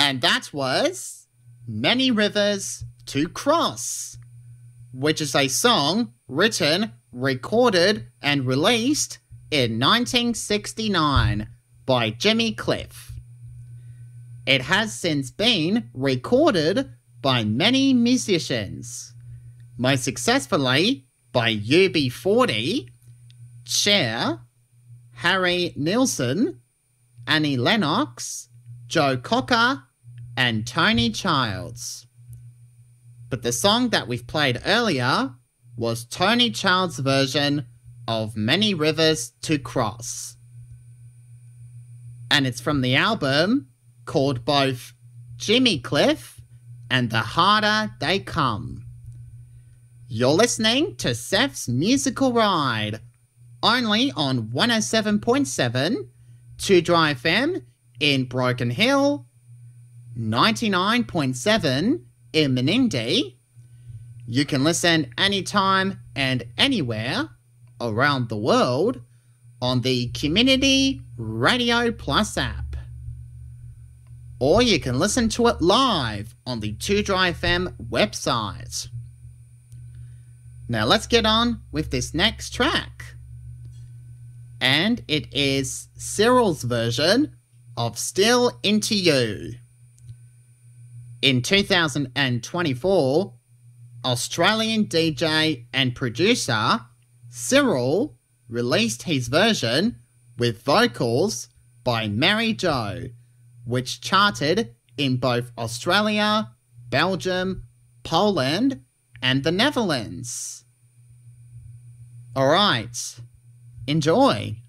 And that was Many Rivers to Cross, which is a song written, recorded, and released in 1969 by Jimmy Cliff. It has since been recorded by many musicians, most successfully by UB40, Cher, Harry Nilsson, Annie Lennox, Joe Cocker, and Tony Childs. But the song that we've played earlier was Tony Childs' version of Many Rivers to Cross. And it's from the album called both Jimmy Cliff and The Harder They Come. You're listening to Seth's Musical Ride, only on 107.7 2 Dry FM in Broken Hill, 99.7 in Menindee. You can listen anytime and anywhere around the world on the Community Radio Plus app. Or you can listen to it live on the 2 Dry FM website. Now let's get on with this next track. And it is Cyril's version of Still Into You. In 2024, Australian DJ and producer Cyril released his version with vocals by Mary Jo, which charted in both Australia, Belgium, Poland, and the Netherlands. Alright, enjoy!